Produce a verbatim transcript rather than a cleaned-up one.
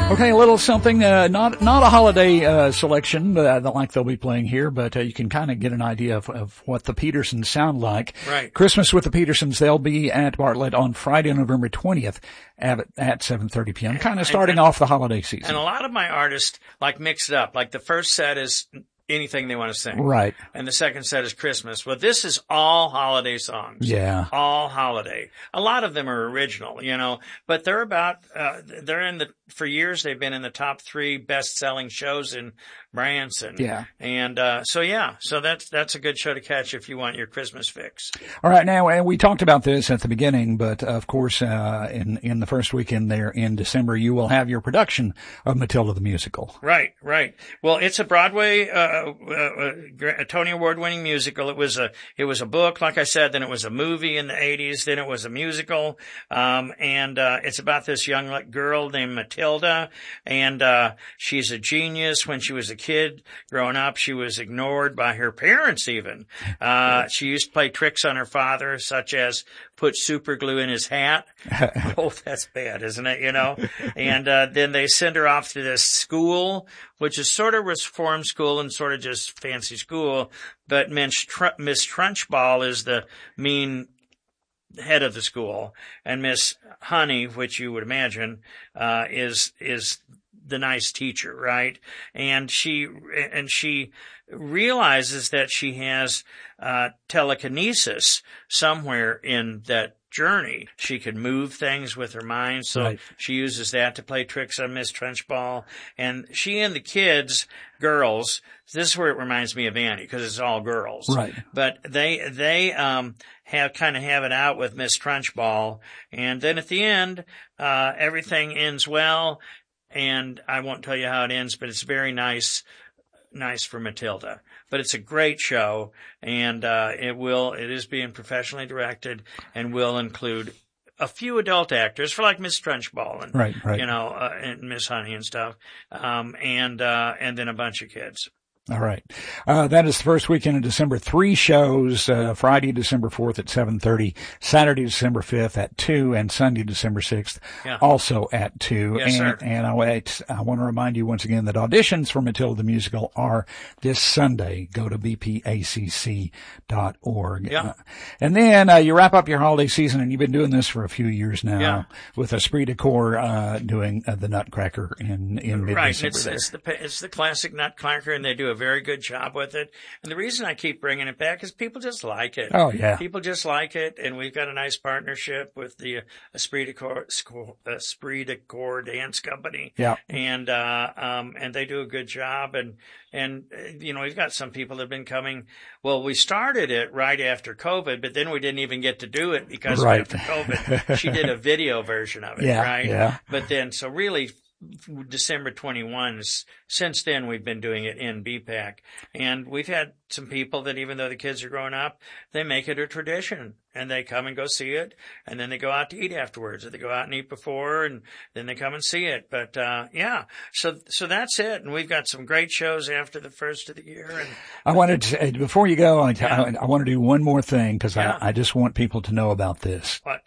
Okay, a little something, uh, not, not a holiday, uh, selection, uh, like they'll be playing here, but, uh, you can kind of get an idea of, of what the Petersons sound like. Right. Christmas with the Petersons, they'll be at Bartlett on Friday, November twentieth at, at seven thirty p.m., kind of starting and, and, off the holiday season. And a lot of my artists, like, mix it up. Like, the first set is anything they want to sing. Right. And the second set is Christmas. Well, this is all holiday songs. Yeah. All holiday. A lot of them are original, you know, but they're about, uh, they're in the, for years they've been in the top three best-selling shows in Branson. Yeah. And, uh, so yeah, so that's, that's a good show to catch if you want your Christmas fix. All right. Now, and we talked about this at the beginning, but of course, uh, in, in the first weekend there in December, you will have your production of Matilda the Musical. Right, right. Well, it's a Broadway, uh, uh, a Tony Award winning musical. It was a, it was a book, like I said, then it was a movie in the eighties, then it was a musical. Um, and, uh, it's about this young girl named Matilda, and, uh, she's a genius. When she was a kid growing up, she was ignored by her parents even. Uh, she used to play tricks on her father, such as put super glue in his hat. Oh, that's bad, isn't it? You know? And, uh, then they send her off to this school, which is sort of reform school and sort of just fancy school. But Miss, Tr- Miss Trunchbull is the mean head of the school, and Miss Honey, which you would imagine, uh, is, is the nice teacher, right? And she, and she realizes that she has, uh, telekinesis somewhere in that journey. She can move things with her mind, so right. She uses that to play tricks on Miss Trunchbull. And she and the kids, girls, this is where it reminds me of Annie, because it's all girls. Right. But they, they, um, have kind of have it out with Miss Trunchbull. And then at the end, uh, everything ends well. And I won't tell you how it ends, but it's very nice, nice for Matilda. But it's a great show, and uh it will, it is being professionally directed and will include a few adult actors for like Miss Trunchbull and, right, right. you know, uh, and Miss Honey and stuff. Um, and, uh, and then a bunch of kids. All right. Uh, that is the first weekend of December. Three shows, uh, Friday, December fourth at seven thirty, Saturday, December fifth at two, and Sunday, December sixth, yeah. also at two. Yes, and, sir. and I, I want to remind you once again that auditions for Matilda the Musical are this Sunday. Go to b p a c c dot org. Yeah. Uh, and then, uh, you wrap up your holiday season, and you've been doing this for a few years now yeah. with Esprit de Corps, uh, doing uh, the Nutcracker in, in mid-December. Right. It's, there. it's the, it's the classic Nutcracker, and they do a very good job with it. And the reason I keep bringing it back is people just like it. Oh, yeah. People just like it. And we've got a nice partnership with the Esprit de Corps, Esprit de Corps Dance Company. Yeah. And, uh, um, and they do a good job. And, and, you know, we've got some people that have been coming. Well, we started it right after COVID, but then we didn't even get to do it because right. after COVID, she did a video version of it. Yeah, right. Yeah. But then, so really, December twenty-first, since then we've been doing it in B PAC. And we've had some people that even though the kids are growing up, they make it a tradition. And they come and go see it, and then they go out to eat afterwards, or they go out and eat before, and then they come and see it. But, uh, yeah, so, so that's it. And we've got some great shows after the first of the year. And I wanted to, before you go, I, yeah. I, I want to do one more thing, because yeah. I, I just want people to know about this. What?